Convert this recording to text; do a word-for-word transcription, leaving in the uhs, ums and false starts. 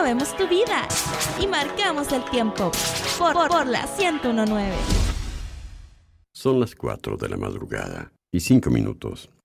movemos tu vida y marcamos el tiempo por, por, por la ciento uno punto nueve. Son las cuatro de la madrugada y cinco minutos.